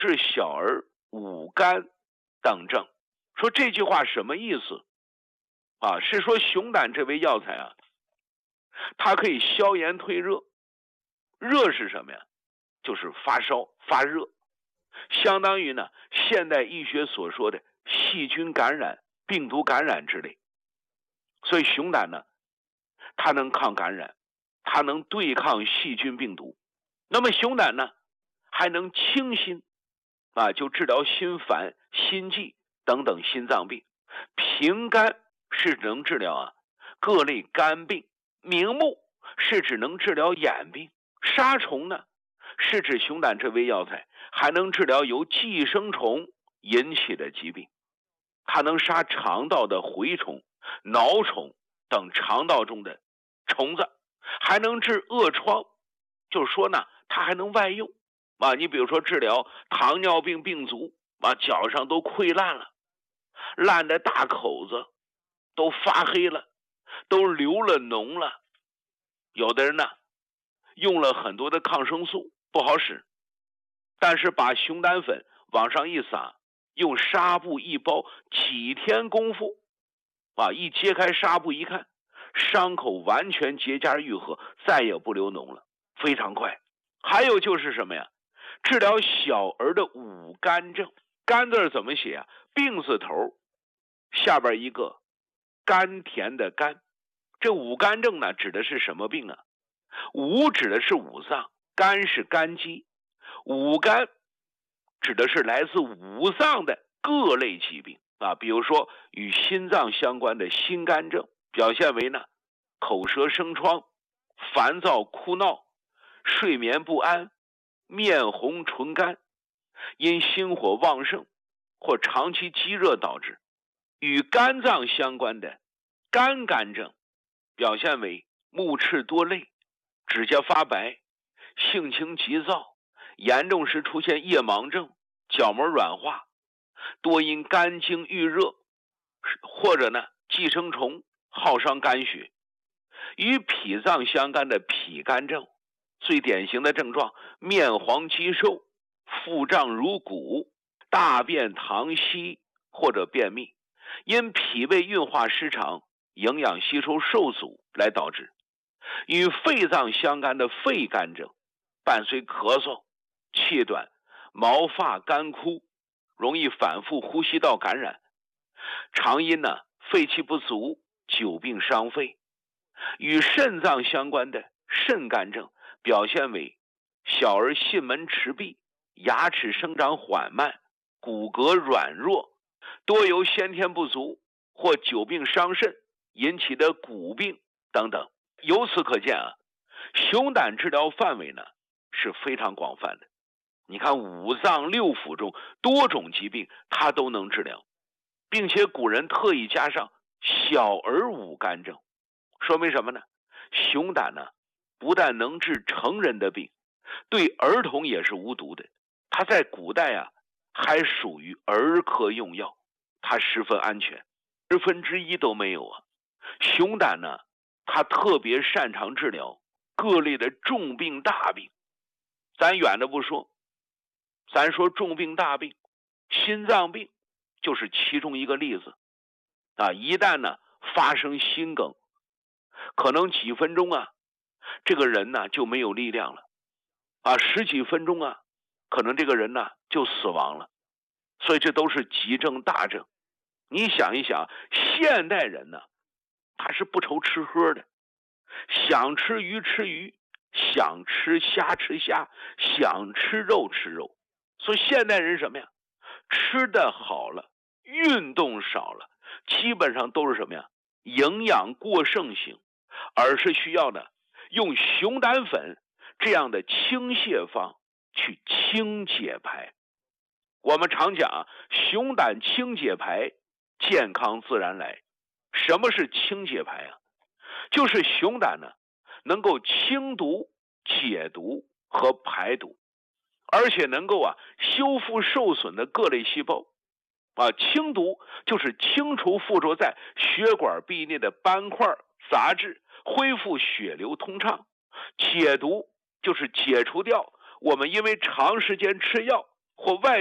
治小儿五肝等症。说这句话什么意思啊？是说熊胆这味药材啊，它可以消炎退热。热是什么呀？就是发烧发热，相当于呢现代医学所说的细菌感染、病毒感染之类。所以熊胆呢，它能抗感染，它能对抗细菌病毒。那么熊胆呢，还能清心啊，就治疗心烦、心悸等等心脏病。平肝是能治疗啊各类肝病。明目是指能治疗眼病。杀虫呢，是指熊胆这味药材还能治疗由寄生虫引起的疾病。它能杀肠道的蛔虫、蛲虫等肠道中的虫子，还能治恶疮。就是说呢，它还能外用啊。你比如说治疗糖尿病病足啊，脚上都溃烂了，烂的大口子都发黑了，都流了脓了。有的人呢用了很多的抗生素不好使，但是把熊胆粉往上一撒，用纱布一包，几天功夫啊，一揭开纱布一看，伤口完全结痂愈合，再也不流脓了，非常快。还有就是什么呀？治疗小儿的五肝症。肝字怎么写啊？病字头下边一个甘甜的甘。这五肝症呢，指的是什么病啊？五指的是五脏，肝是肝肌。五肝指的是来自五脏的各类疾病啊，比如说与心脏相关的心肝症，表现为呢口舌生疮、烦躁哭闹、睡眠不安、面红唇干，因心火旺盛或长期积热导致。与肝脏相关的肝肝症，表现为目赤多泪、指甲发白、性情急躁，严重时出现夜盲症、角膜软化，多因肝经郁热，或者呢寄生虫耗伤肝血。与脾脏相干的脾肝症，最典型的症状面黄肌瘦、腹胀如鼓、大便溏稀或者便秘，因脾胃运化失常、营养吸收受阻来导致。与肺脏相干的肺肝症，伴随咳嗽、气短、毛发干枯，容易反复呼吸道感染，常因呢肺气不足、久病伤肺。与肾脏相关的肾肝症，表现为小儿囟门迟闭、牙齿生长缓慢、骨骼软弱，多由先天不足或久病伤肾引起的骨病等等。由此可见啊，熊胆治疗范围呢是非常广泛的。你看五脏六腑中多种疾病它都能治疗，并且古人特意加上小儿五肝症，说明什么呢？熊胆呢不但能治成人的病，对儿童也是无毒的。它在古代啊还属于儿科用药，它十分安全，1%都没有啊。熊胆呢它特别擅长治疗各类的重病大病。咱远的不说，咱说重病大病，心脏病就是其中一个例子啊。一旦呢发生心梗，可能几分钟啊这个人呢就没有力量了啊，10几分钟啊可能这个人呢就死亡了。所以这都是急症大症。你想一想，现代人呢他是不愁吃喝的，想吃鱼吃鱼，想吃虾吃虾，想吃肉吃肉。所以现代人什么呀？吃的好了，运动少了，基本上都是什么呀？营养过剩型，而是需要呢用熊胆粉这样的清泻方去清解排。我们常讲啊，熊胆清解排，健康自然来。什么是清解排啊？就是熊胆呢能够清毒、解毒和排毒，而且能够啊修复受损的各类细胞啊。清毒就是清除附着在血管壁内的斑块、杂质，恢复血流通畅。解毒就是解除掉我们因为长时间吃药或外